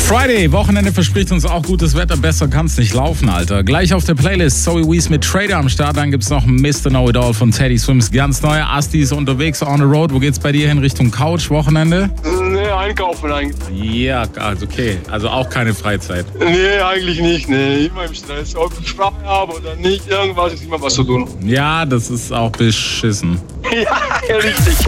Friday, Wochenende verspricht uns auch gutes Wetter. Besser kann's nicht laufen, Alter. Gleich auf der Playlist Zoe Wees mit Trader am Start. Dann gibt's noch Mr. Know-It-All von Teddy Swims. Ganz neue Astis unterwegs on the road. Wo geht's bei dir hin? Richtung Couch, Wochenende? Nee, einkaufen eigentlich. Ja, also okay. Also auch keine Freizeit. Nee, eigentlich nicht. Nee, immer im Stress. Ob ich frei habe oder nicht, irgendwas ist immer was zu tun. Ja, das ist auch beschissen. Ja, richtig.